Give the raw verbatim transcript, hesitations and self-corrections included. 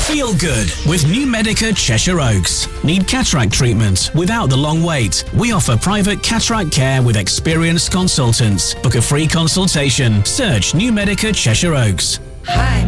Feel good with New Medica Cheshire Oaks. Need cataract treatment without the long wait? We offer private cataract care with experienced consultants. Book a free consultation. Search New Medica Cheshire Oaks. Hi.